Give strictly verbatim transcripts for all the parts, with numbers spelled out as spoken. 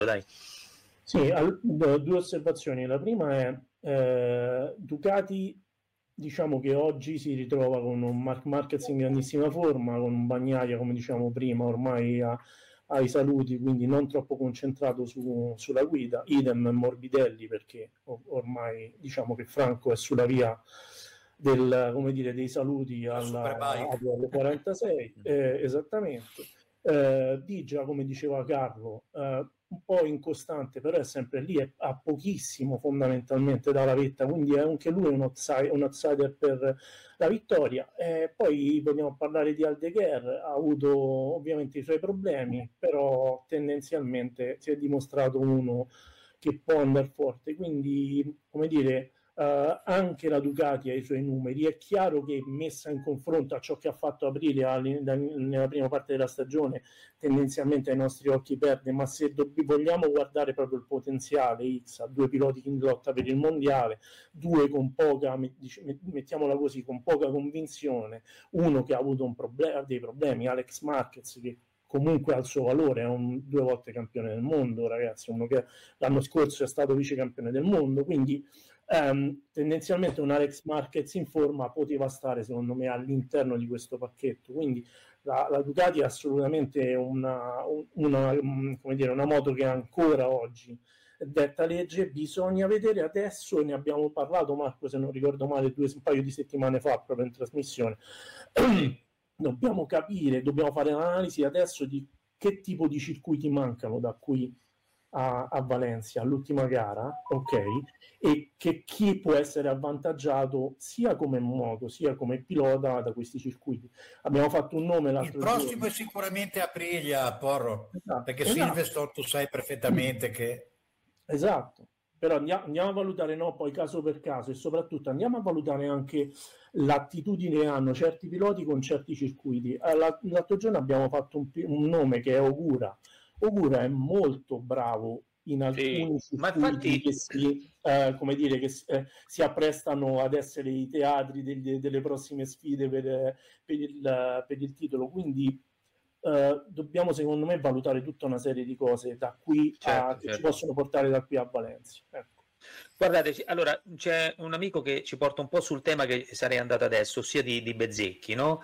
dai. Sì, al, due osservazioni. La prima è eh, Ducati, diciamo che oggi si ritrova con un Marc Marquez in grandissima forma, con un Bagnaia, come diciamo prima, ormai a, ai saluti, quindi non troppo concentrato su, sulla guida, idem Morbidelli, perché ormai diciamo che Franco è sulla via del, come dire, dei saluti alla, alle quarantasei, eh, esattamente. Eh, Digia, come diceva Carlo, eh, un po' incostante, però è sempre lì, è, ha pochissimo fondamentalmente dalla vetta, quindi è anche lui un outsider, un outsider per la vittoria. Eh, poi vogliamo parlare di Aldeguer, ha avuto ovviamente i suoi problemi, però tendenzialmente si è dimostrato uno che può andare forte, quindi come dire, Uh, anche la Ducati ha i suoi numeri. È chiaro che messa in confronto a ciò che ha fatto Aprilia nella prima parte della stagione, tendenzialmente ai nostri occhi perde, ma se do- vogliamo guardare proprio il potenziale X, ha due piloti in lotta per il mondiale, due con poca, mettiamola così, con poca convinzione, uno che ha avuto un problem- dei problemi, Alex Marquez, che comunque ha il suo valore, è un due volte campione del mondo, ragazzi, uno che l'anno scorso è stato vice campione del mondo, quindi Um, tendenzialmente un Alex Marquez in forma poteva stare secondo me all'interno di questo pacchetto, quindi la, la Ducati è assolutamente una, una, come dire, una moto che ancora oggi detta legge. Bisogna vedere adesso, ne abbiamo parlato Marco se non ricordo male due, un paio di settimane fa proprio in trasmissione, dobbiamo capire, dobbiamo fare l'analisi adesso di che tipo di circuiti mancano da qui A, a Valencia all'ultima gara, ok, e che chi può essere avvantaggiato sia come moto sia come pilota da questi circuiti. Abbiamo fatto un nome l'altro il prossimo giorno. È sicuramente Aprilia, Porro, esatto, perché esatto. Silverstone tu sai perfettamente che esatto, però andiamo, andiamo a valutare no, poi caso per caso, e soprattutto andiamo a valutare anche l'attitudine che hanno certi piloti con certi circuiti. L'altro giorno abbiamo fatto un, un nome che è Ogura. Ogura è molto bravo in alcuni sì, circuiti infatti... che, si, eh, come dire, che eh, si apprestano ad essere i teatri degli, delle prossime sfide per, per, il, per il titolo, quindi eh, dobbiamo secondo me valutare tutta una serie di cose da qui certo, a, che certo. ci possono portare da qui a Valencia. Ecco. Guardate, allora c'è un amico che ci porta un po' sul tema che sarei andato adesso, ossia di, di Bezzecchi, no?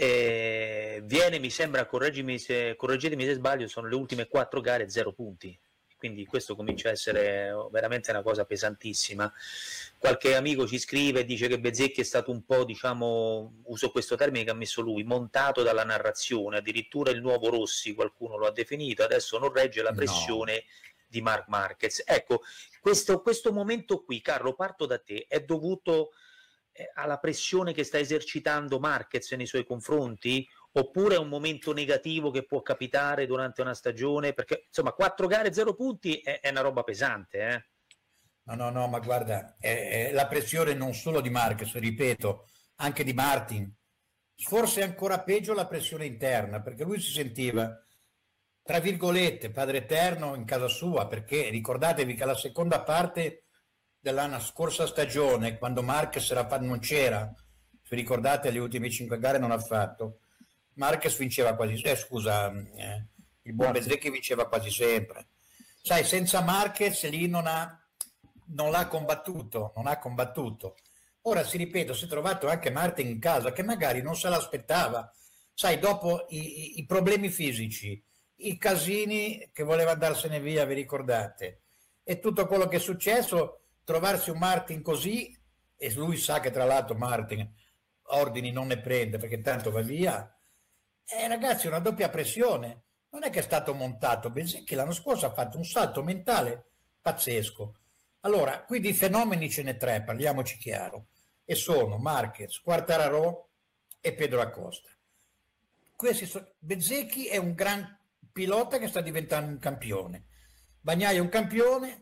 Eh, viene, mi sembra, correggimi se, correggetemi se sbaglio, sono le ultime quattro gare, zero punti, quindi questo comincia a essere veramente una cosa pesantissima. Qualche amico ci scrive e dice che Bezzecchi è stato un po', diciamo, uso questo termine che ha messo lui, montato dalla narrazione, addirittura il nuovo Rossi qualcuno lo ha definito, adesso non regge la pressione no. di Marc Marquez. Ecco, questo, questo momento qui, Carlo, parto da te, è dovuto alla pressione che sta esercitando Marquez nei suoi confronti, oppure è un momento negativo che può capitare durante una stagione? Perché insomma quattro gare, zero punti è, è una roba pesante, eh? No, no, no, ma guarda, è, è la pressione non solo di Marquez, ripeto, anche di Martin. Forse è ancora peggio la pressione interna, perché lui si sentiva, tra virgolette, padre eterno in casa sua, perché ricordatevi che la seconda parte dell'anno scorsa stagione, quando Marquez era, non c'era, se ricordate le ultime cinque gare non ha fatto, Marquez vinceva quasi eh, scusa eh, il buon Bezzecchi vinceva quasi sempre, sai, senza Marquez lì non ha non l'ha combattuto non ha combattuto ora si ripeto, si è trovato anche Martin in casa che magari non se l'aspettava, sai, dopo i, i, i problemi fisici, i casini che voleva andarsene via, vi ricordate, e tutto quello che è successo, trovarsi un Martin così, e lui sa che tra l'altro Martin ordini non ne prende perché tanto va via, e ragazzi una doppia pressione, non è che è stato montato, Bezzecchi l'anno scorso ha fatto un salto mentale pazzesco. Allora qui di fenomeni ce ne tre, parliamoci chiaro, e sono Marquez, Quartararo e Pedro Acosta. Questi sono... Bezzecchi è un gran pilota che sta diventando un campione, Bagnaia è un campione.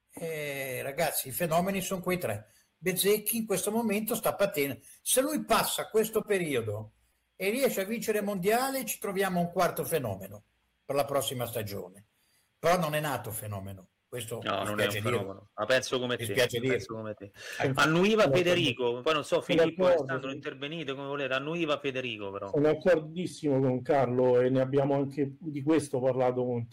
Eh, ragazzi, i fenomeni sono quei tre. Bezzecchi in questo momento sta patendo. Se lui passa questo periodo e riesce a vincere mondiale, ci troviamo un quarto fenomeno per la prossima stagione. Però non è nato fenomeno. Questo no, non è un fenomeno. Ma penso come te. Penso come te. Ecco. Annuiva Federico, poi non so, Filippo e Alessandro intervenite come volete. Annuiva Federico, però. Sono d'accordissimo con Carlo e ne abbiamo anche di questo parlato con